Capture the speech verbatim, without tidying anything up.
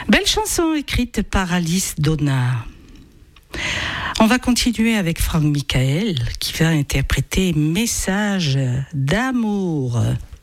Belle chanson écrite par Alice Donna. On va continuer avec Franck Michael qui va interpréter Message d'amour.